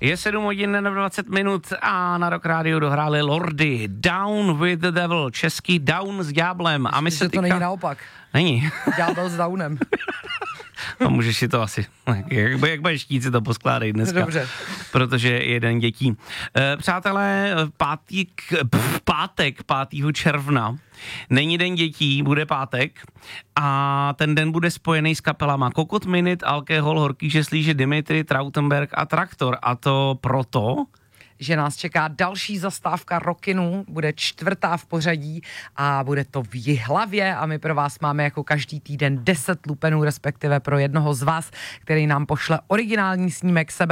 Je 7 hodin na 20 minut a na Rock Radio dohráli Lordi. Down with the Devil, český Down s ďáblem. A my se to není naopak. Není. Ďábel s Downem. No, můžeš si to asi, jak budeš chtít, si to poskládej dneska. Dobře. Protože je den dětí. Přátelé, pátek 5. června, není den dětí, bude pátek a ten den bude spojený s kapelama Kokot Minute, Alkohol, Horký žeslíže, Dimitri, Trautenberg a Traktor. A to proto, že nás čeká další zastávka Rockinu, bude 4. v pořadí a bude to v Jihlavě a my pro vás máme jako každý týden 10 lupenů, respektive pro jednoho z vás, který nám pošle originální snímek sebe